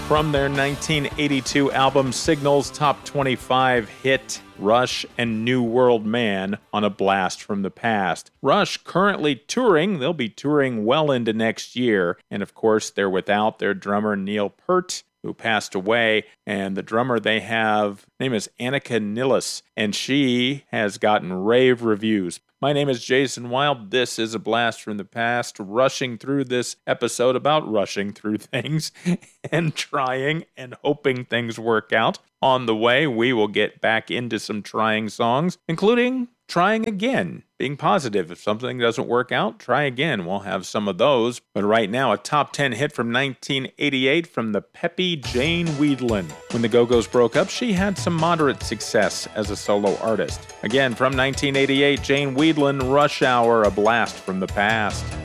From their 1982 album Signals top 25 hit, Rush and New World Man on a blast from the past. Rush currently touring. They'll be touring well into next year. And of course, they're without their drummer Neil Peart, who passed away. And the drummer they have, her name is Annika Nilles, and she has gotten rave reviews. My name is Jason Wild. This is A Blast from the Past, rushing through this episode about rushing through things and trying and hoping things work out. On the way, we will get back into some trying songs, including trying again, being positive. If something doesn't work out, try again. We'll have some of those. But right now, a top 10 hit from 1988 from the peppy Jane Wiedlin. When the Go-Go's broke up, she had some moderate success as a solo artist. Again, from 1988, Jane Wiedlin, Rush Hour, A Blast from the Past.